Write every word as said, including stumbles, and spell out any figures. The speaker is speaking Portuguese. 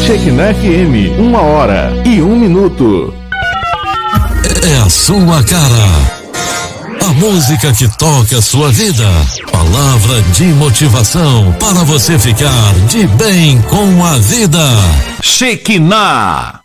Shekinah F M, uma hora e um minuto. É a sua cara. A música que toca a sua vida. Palavra de motivação para você ficar de bem com a vida. Shekinah.